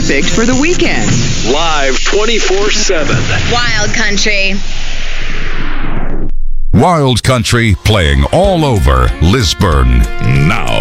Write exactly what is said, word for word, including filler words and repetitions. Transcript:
perfect for the weekend. Live twenty-four seven. Wild Country. Wild Country playing all over Lisburn now.